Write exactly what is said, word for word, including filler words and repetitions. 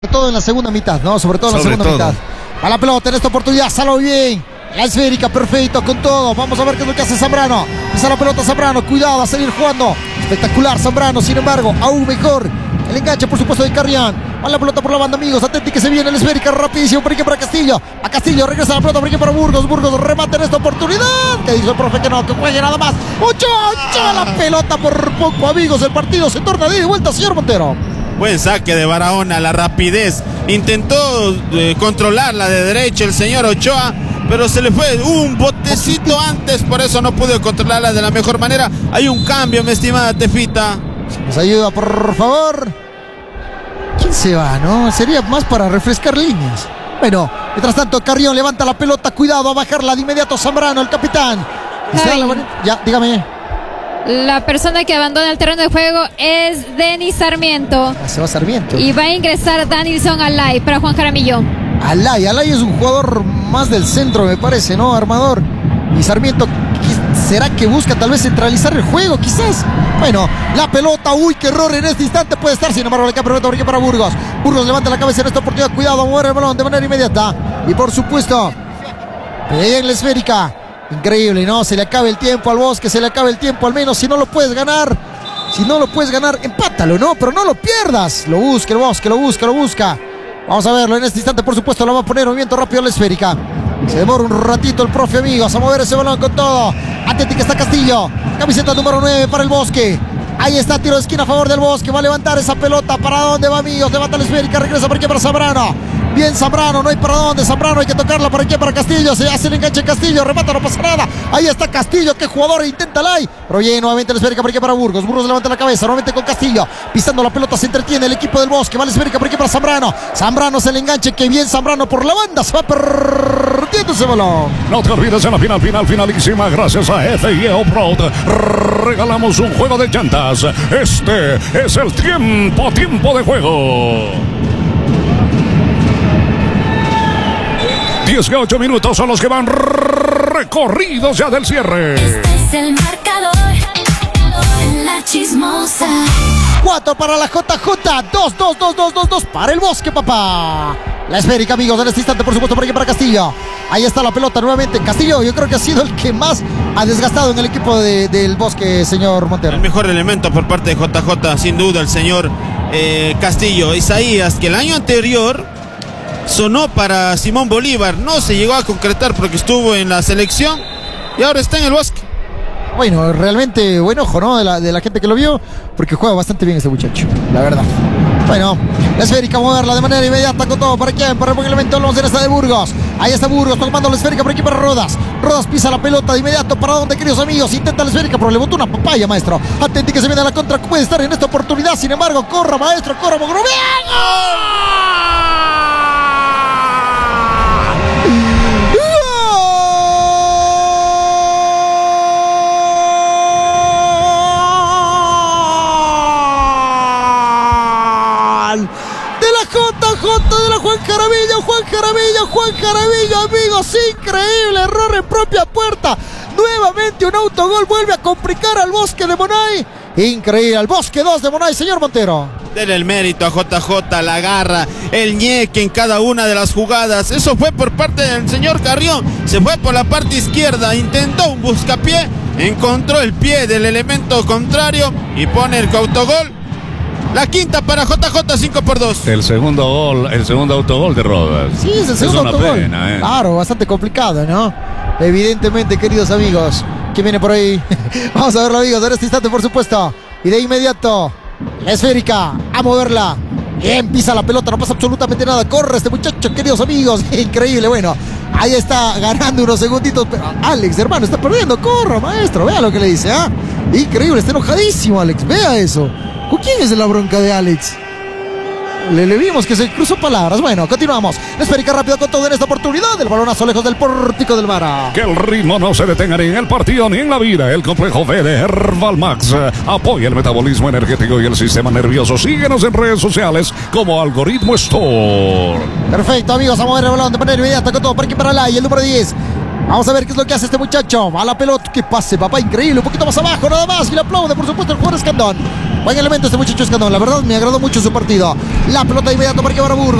Sobre todo en la segunda mitad, ¿no? Sobre todo en la Sobre segunda todo. mitad. A la pelota en esta oportunidad, salió bien. La esférica, perfecto, con todo. Vamos a ver qué es lo que hace Zambrano. Pisa la pelota Zambrano, cuidado, a seguir jugando. Espectacular Zambrano, sin embargo, aún mejor. El enganche, por supuesto, de Carrián. Va la pelota por la banda, amigos. Atenti que se viene la esférica, rapidísimo. Por aquí para Castillo. A Castillo, regresa la pelota por aquí para Burgos. Burgos remate en esta oportunidad. Que dice el profe que no, que juegue nada más. Ochoa, Ochoa, la pelota por poco, amigos. El partido se torna de ida y vuelta, señor Montero. Buen saque de Barahona, la rapidez. Intentó eh, controlarla de derecha el señor Ochoa, pero se le fue un botecito antes, por eso no pudo controlarla de la mejor manera. Hay un cambio, mi estimada Tefita. Nos ayuda, por favor. ¿Quién se va, no? Sería más para refrescar líneas. Bueno, mientras tanto, Carrión levanta la pelota. Cuidado a bajarla de inmediato Zambrano, el capitán. La... Ya, dígame. La persona que abandona el terreno de juego es Denis Sarmiento. Ah, se va Sarmiento. Y va a ingresar Danilson Alay para Juan Jaramillo. Alay, Alay es un jugador más del centro, me parece, ¿no? Armador. Y Sarmiento, ¿será que busca tal vez centralizar el juego? Quizás. Bueno, la pelota, uy, qué error en este instante puede estar. Sin embargo, le queda perfecto para Burgos. Burgos levanta la cabeza en esta oportunidad. Cuidado, a mover el balón de manera inmediata. Y por supuesto, en la esférica. Increíble, ¿no? Se le acaba el tiempo al Bosque, se le acaba el tiempo al menos. Si no lo puedes ganar, si no lo puedes ganar, empátalo, ¿no? Pero no lo pierdas. Lo busca el Bosque, lo busca, lo busca. Vamos a verlo en este instante, por supuesto, lo va a poner movimiento rápido a la esférica. Se demora un ratito el profe, amigos, a mover ese balón con todo. Atenti que está Castillo. Camiseta número nueve para el Bosque. Ahí está, tiro de esquina a favor del Bosque. Va a levantar esa pelota. ¿Para dónde va, amigos? Levanta la esférica, regresa por aquí para Zambrano. Bien Zambrano, no hay para dónde. Zambrano hay que tocarla por aquí para Castillo. Se hace el enganche Castillo, remata, no pasa nada. Ahí está Castillo, qué jugador, intenta la. Pero bien, nuevamente la esférica por aquí para Burgos. Burgos levanta la cabeza, nuevamente con Castillo. Pisando la pelota, se entretiene el equipo del Bosque. Va la esférica por aquí para Zambrano. Zambrano es el enganche, que bien Zambrano por la banda. Se va perdiendo ese balón. No te olvides en la final, final, finalísima. Gracias a F I E Offroad regalamos un juego de llantas. Este es el tiempo, tiempo de juego. dieciocho minutos son los que van recorridos ya del cierre. Este es el marcador en la chismosa. cuatro para la J J. dos, dos, dos, dos, dos, dos para el Bosque, papá. La esférica, amigos, en este instante, por supuesto, por aquí para Castillo. Ahí está la pelota nuevamente. Castillo, yo creo que ha sido el que más ha desgastado en el equipo de, del Bosque, señor Montero. El mejor elemento por parte de J J, sin duda, el señor eh, Castillo. Isaías, que el año anterior sonó para Simón Bolívar, no se llegó a concretar porque estuvo en la selección y ahora está en el Bosque. Bueno, realmente buen ojo, ¿no? De la, de la gente que lo vio, porque juega bastante bien este muchacho, la verdad. Bueno, la esférica, moverla de manera inmediata con todo. ¿Para quién? Para el elemento del once de Burgos. Ahí está Burgos tomando la esférica por aquí para Rodas. Rodas pisa la pelota de inmediato. ¿Para dónde, queridos amigos? Intenta la esférica, pero le botó una papaya, maestro. Atenti que se viene a la contra. Puede estar en esta oportunidad. Sin embargo, corra, maestro, corra, Mogro. ¡Bien! J J de la Juan Jaramillo, Juan Jaramillo, Juan Jaramillo, amigos, increíble, error en propia puerta. Nuevamente un autogol vuelve a complicar al Bosque de Monay. Increíble, al Bosque dos de Monay, señor Montero. Denle el mérito a J J, la garra, el ñeque en cada una de las jugadas. Eso fue por parte del señor Carrión. Se fue por la parte izquierda, intentó un buscapié, encontró el pie del elemento contrario y pone el autogol. La quinta para J J, cinco por dos. El segundo gol, el segundo autogol de Rodas. Sí, es el segundo es una autogol. Pena, ¿eh? Claro, bastante complicado, ¿no? Evidentemente, queridos amigos. ¿Quién viene por ahí? Vamos a verlo, amigos, en este instante, por supuesto. Y de inmediato, la esférica, a moverla. Bien, pisa la pelota, no pasa absolutamente nada. Corre este muchacho, queridos amigos. Increíble, bueno. Ahí está ganando unos segunditos. Pero Alex, hermano, está perdiendo. Corra, maestro. Vea lo que le dice, ¿ah? ¿eh? Increíble, está enojadísimo, Alex. Vea eso. ¿Con quién es la bronca de Alex? Le, le vimos que se cruzó palabras. Bueno, continuamos. La esférica rápido con todo en esta oportunidad. El balonazo lejos del pórtico del Vara. Que el ritmo no se detenga ni en el partido ni en la vida. El complejo B de Herbal Max apoya el metabolismo energético y el sistema nervioso. Síguenos en redes sociales como Algoritmo Store. Perfecto, amigos. Vamos a ver el balón de manera inmediata con todo. Por aquí para Alay, el número diez. Vamos a ver qué es lo que hace este muchacho. Va la pelota, que pase, papá, increíble. Un poquito más abajo, nada más. Y le aplaude, por supuesto, el jugador Escandón. Buen elemento este muchacho Escandón. La verdad me agradó mucho su partido. La pelota inmediato para que Burgos.